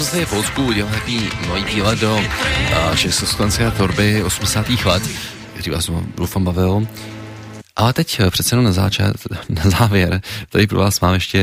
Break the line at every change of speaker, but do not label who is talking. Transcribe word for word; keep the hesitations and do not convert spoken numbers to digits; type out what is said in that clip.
je v Polsku udělal takový nový výlet do uh, československé tvorby osmdesátých let, který vás doufám bavil. Ale teď přece jenom na, záčet, na závěr, tady pro vás mám ještě